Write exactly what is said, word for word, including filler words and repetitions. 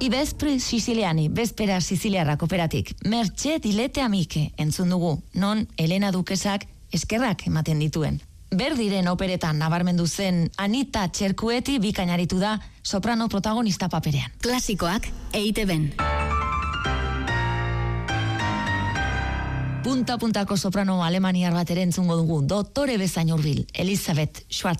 I vespri siciliani, bespera siciliarrak operatik. Mertxe dilete amike, entzun dugu, non Elena Dukesak eskerrak ematen dituen. Berdiren operetan nabarmendu zen Anita Txerkueti bikainaritu da soprano protagonista paperean. Klasikoak E I Te Ben. Punta-puntako soprano alemaniar bat ere entzungo dugu, doktore bezain hurbil, Elisabeth Schwartz.